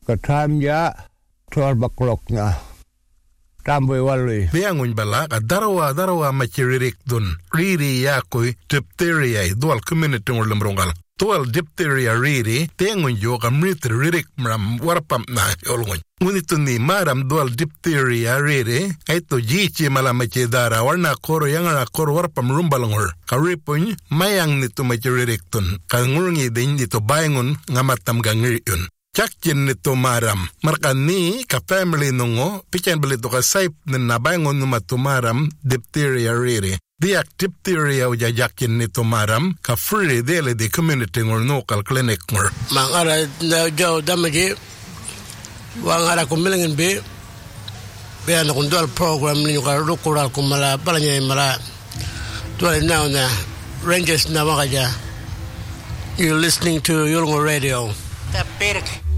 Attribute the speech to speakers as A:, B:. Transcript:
A: Katanya tuar bakloknya. Tamboy walwi.
B: Biangun bala ka darawa machiririk dun. Riri yakoi diphtheria dual community ngolum rongal. Tual diphtheria riri tengun yo kamrit ririk mram warpam na yolngun. Ngunito ni maram dual diphtheria riri aito jichi malamache dara warna koro yangara koro warpam rumbalangor. Karipun mayang nito machiririk dun. Kangurungi din dito bayangun ngamatam gangiriun. Chakjen nito maram. Markan ni ka family nungo pichen balito ka saip na bayangon numatumaram diphtheria riri. Diak diphtheria o jajakin nito maram ka free dele di community ngor local clinic ngor.
C: Mangara na jaw damaji wangara kumilingin be na kundal program ninyo ka rukural kumala palanya mala tuwa now na Rangers na makaja. You're listening to Yulngo Radio.
D: Tapirk.